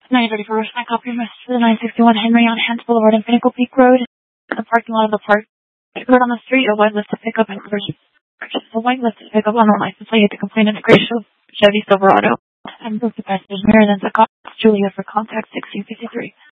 9:34. I copy your message for the 961 Henry on Hans Boulevard and Pinnacle Peak Road. The parking lot of the park. Road on the street, a white listed pickup and purchase. A white listed pickup on the license plate to complain in a gray Chevy Silverado. And book the passenger mirror, then the Julia for contact 1653.